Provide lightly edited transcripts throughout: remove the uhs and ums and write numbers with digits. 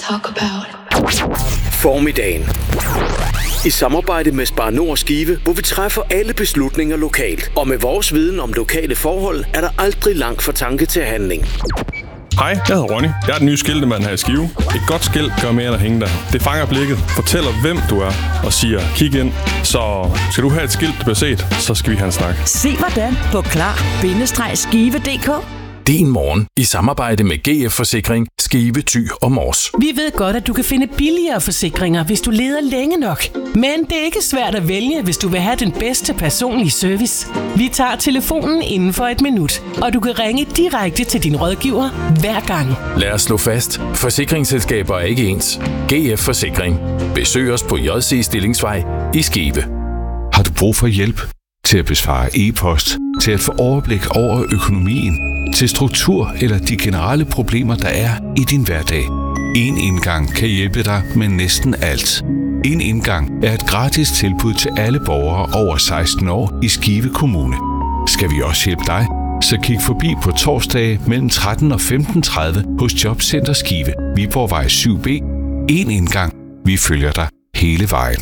talk about. Formiddagen. I samarbejde med Spar Nord Skive, hvor vi træffer alle beslutninger lokalt. Og med vores viden om lokale forhold, er der aldrig langt fra tanke til handling. Hej, jeg hedder Ronny. Jeg er den nye skiltemand her i Skive. Et godt skilt gør mere end at hænge der. Det fanger blikket, fortæller hvem du er og siger, kig ind. Så skal du have et skilt, der bliver set, så skal vi have en snak. Se hvordan på klar-skive.dk. Din morgen i samarbejde med GF Forsikring, Skive, Thy og Mors. Vi ved godt, at du kan finde billigere forsikringer, hvis du leder længe nok. Men det er ikke svært at vælge, hvis du vil have den bedste personlige service. Vi tager telefonen inden for et minut, og du kan ringe direkte til din rådgiver hver gang. Lad os slå fast. Forsikringsselskaber er ikke ens. GF Forsikring. Besøg os på JC Stillingsvej i Skive. Har du brug for hjælp til at besvare e-post, til at få overblik over økonomien, til struktur eller de generelle problemer, der er i din hverdag? En indgang kan hjælpe dig med næsten alt. En indgang er et gratis tilbud til alle borgere over 16 år i Skive Kommune. Skal vi også hjælpe dig? Så kig forbi på torsdage mellem 13 og 15:30 hos Jobcenter Skive, Viborgvej 7B. En indgang. Vi følger dig hele vejen.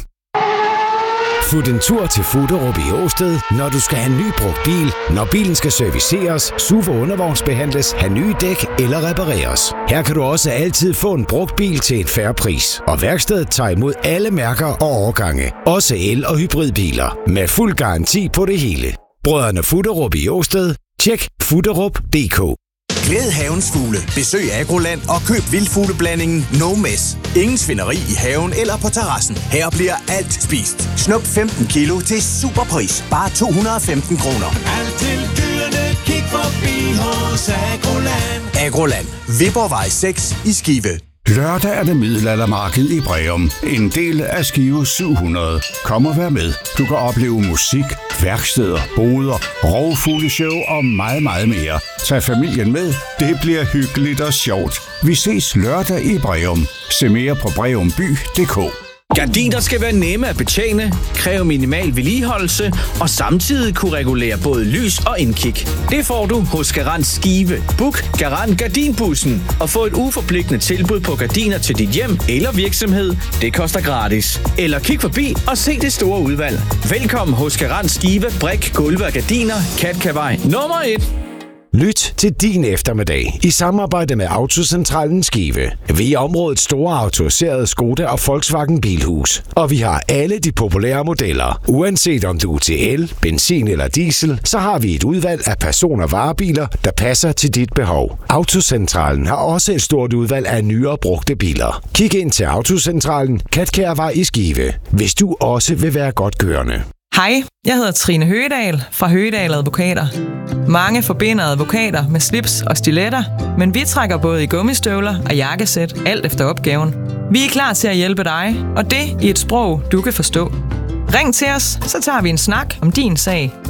Fut en tur til Fuderup i Åsted, når du skal have en ny brugt bil, når bilen skal serviceres, SUV og undervognsbehandles, have nye dæk eller repareres. Her kan du også altid få en brugt bil til en fair pris. Og værkstedet tager imod alle mærker og årgange, også el- og hybridbiler, med fuld garanti på det hele. Brødrene Fuderup i Åsted. Tjek fuderup.dk. Glæd havens fugle. Besøg Agroland og køb vildfugleblandingen No Mess. Ingen svineri i haven eller på terrassen. Her bliver alt spist. Snup 15 kilo til superpris. Bare 215 kroner. Alt til dyrene, kig forbi hos Agroland. Agroland. Viborgvej 6 i Skive. Lørdag er det middelaldermarked i Breum. En del af Skive 700. Kom og vær med. Du kan opleve musik, værksteder, boder, rovfugleshow og meget, meget mere. Tag familien med. Det bliver hyggeligt og sjovt. Vi ses lørdag i Breum. Se mere på breumby.dk. Gardiner skal være nemme at betjene, kræve minimal vedligeholdelse og samtidig kunne regulere både lys og indkig. Det får du hos Garant Skive. Book Garant Gardinbussen og få et uforpligtende tilbud på gardiner til dit hjem eller virksomhed. Det koster gratis. Eller kig forbi og se det store udvalg. Velkommen hos Garant Skive, brik, gulve og gardiner, Katkavej nummer 1. Lyt til din eftermiddag i samarbejde med Autocentralen Skive. Vi er områdets store autoriserede Skoda og Volkswagen bilhus. Og vi har alle de populære modeller. Uanset om du er til el, benzin eller diesel, så har vi et udvalg af person- og varebiler, der passer til dit behov. Autocentralen har også et stort udvalg af nyere brugte biler. Kig ind til Autocentralen, Katkærvej i Skive, hvis du også vil være godt kørende. Hej, jeg hedder Trine Høgedal fra Høgedal Advokater. Mange forbinder advokater med slips og stiletter, men vi trækker både i gummistøvler og jakkesæt, alt efter opgaven. Vi er klar til at hjælpe dig, og det i et sprog, du kan forstå. Ring til os, så tager vi en snak om din sag.